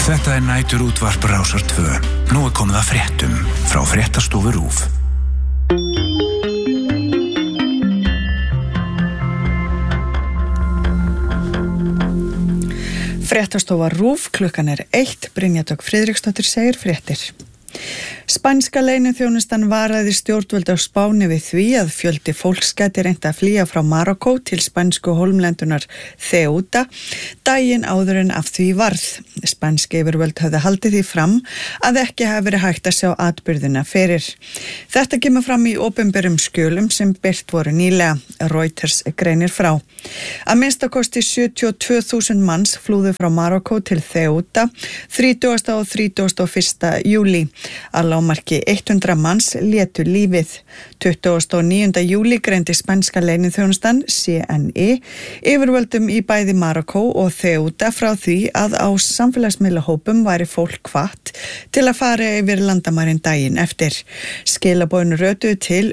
Þetta nætur útvarp Rásar 2. Nú komið að fréttum frá Fréttastofu RÚV. Fréttastofa RÚV, klukkan 1, Brynja Dögg Friðriksdóttir segir fréttir. Spænska leyniþjónustan varaði stjórnvöld á Spáni við því að fjöldi fólks gæti reynt að flýja frá Marokkó til spænsku hólmlendunar Ceuta daginn áður en af því varð. Spænski yfirvöld höfðu haldið því fram að ekki hafi verið hægt að sjá atburðina fyrir. Þetta kemur fram í opinberum skjölum sem birt voru nýlega, Reuters greinir frá. Að minnstakosti 72.000 manns flúðu frá Marokkó til Ceuta 30. og 31. júlí. Að lágmarki 100 manns létu lífið. 29. júlí greindi spænska leyniþjónustan CNI yfirvöldum í bæði Marokkó og Ceuta frá því að á samfélagsmiðlahópum væri fólk hvatt til að fara yfir landamærin daginn eftir. Skilaboðin rötuðu til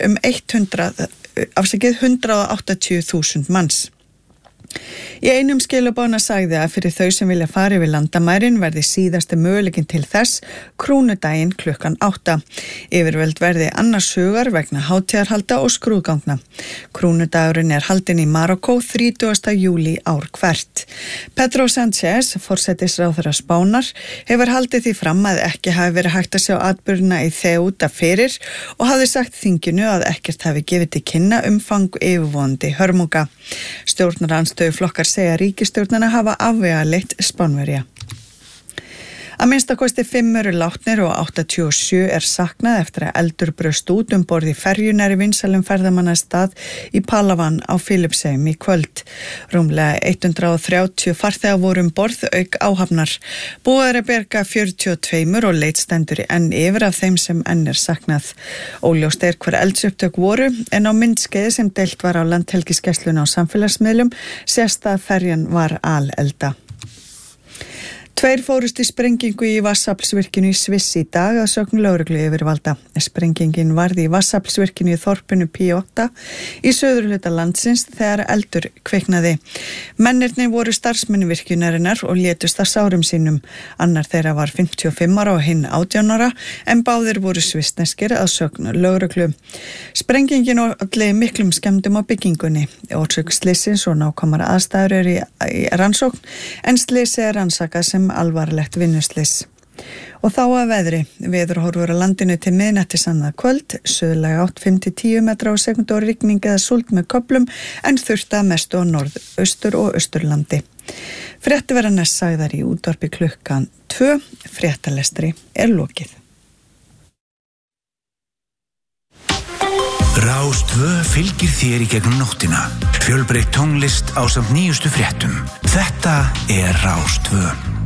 180.000 manns. Í einum skilabóðna sagði að fyrir þau sem vilja fara yfir landamærin verði síðasti möguleikinn til þess krúnudaginn klukkan 8. Yfirvöld verði annars hugar vegna hátíðarhalda og skrúðgangna. Krúnudagurinn haldinn í Marokkó 30. júlí ár hvert. Pedro Sánchez, forsætisráðherra Spánar, hefur haldið því fram að ekki hafi verið hægt að sjá atburðina í Ceuta fyrir og hafði sagt þinginu að ekkert hafi gefið til kynna umfang yfirvofandi hörmunga. Stjórnarandstöðuflokkar segja ríkisstjórnina hafa afvegaleitt Spánverja. Að minnstakosti 5 eru látnir og 87 saknað eftir að eldur braust út borð í ferjunnar í vinsælum ferðamannastað í Palawan á Filippseyjum í kvöld. Rúmlega 130 farþegar voru borð auk áhafnar. Búið að bjarga 42 og leit stendur enn yfir af þeim sem enn saknað. Óljóst hver eldsupptök voru en á myndskeiði sem deilt var á landhelgisgæsluna á samfélagsmiðlum sést að ferjan var alelda. 2 fórust í sprengingu í vatnsaflsvirkjunu í Sviss í dag að sögn lögreglu yfirvalda. Sprengingin varð í vatnsaflsvirkjunu í þorpinu Piotta í suðurhluta landsins þegar eldur kviknaði. Mennirnir voru starfsmenn virkjunarinnar og létust að sárum sínum. Annar þeirra var 55 ára og hinn 18 ára en báðir voru svissneskir að sögn lögreglu. Sprengingin olli miklum skemmdum á byggingunni. Orsök slyssins og nákvæmar aðstæður eru í rannsókn en slysið rannsakað sem alvarlegt vinnuslys. Og þá að veðri. Veðurhorfur á landinu til miðnættis annað kvöld, suðlæg átt 5-10 metra á sekúndu og rigning eða súld með köflum en þurrt að mestu á norðaustur og austurlandi. Frétti verða næst sagðar í útvarpi klukkan 2, fréttalestri lokið. Rás 2 fylgir þér í gegnum nóttina. Fjölbreytt tónlist ásamt nýjustu fréttum. Þetta Rás 2.